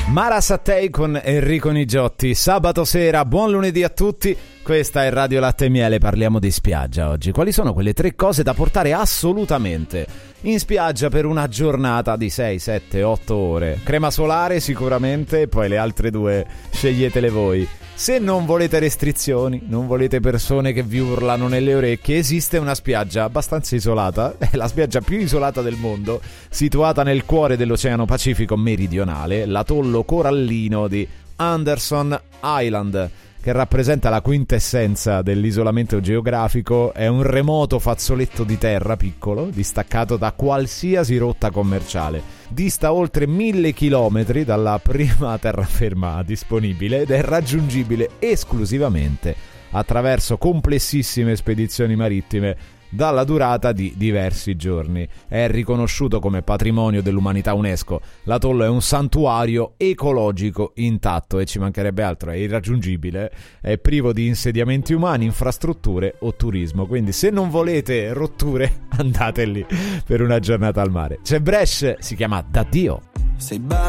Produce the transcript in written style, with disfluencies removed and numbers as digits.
Mara Sattei con Enrico Nigiotti. Sabato sera, buon lunedì a tutti. Questa è Radio Latte e Miele, parliamo di spiaggia oggi. Quali sono quelle 3 cose da portare assolutamente in spiaggia per una giornata di 6, 7, 8 ore? Crema solare sicuramente, poi le altre 2 sceglietele voi. Se non volete restrizioni, non volete persone che vi urlano nelle orecchie, esiste una spiaggia abbastanza isolata, è la spiaggia più isolata del mondo, situata nel cuore dell'Oceano Pacifico meridionale, l'atollo corallino di Anderson Island, che rappresenta la quintessenza dell'isolamento geografico. È un remoto fazzoletto di terra piccolo, distaccato da qualsiasi rotta commerciale. Dista oltre 1000 chilometri dalla prima terraferma disponibile ed è raggiungibile esclusivamente attraverso complessissime spedizioni marittime dalla durata di diversi giorni. È riconosciuto come patrimonio dell'umanità UNESCO. L'atollo è un santuario ecologico intatto e ci mancherebbe altro, è irraggiungibile, è privo di insediamenti umani, infrastrutture o turismo, quindi se non volete rotture andate lì per una giornata al mare. C'è Bresh, si chiama Da Dio. Sei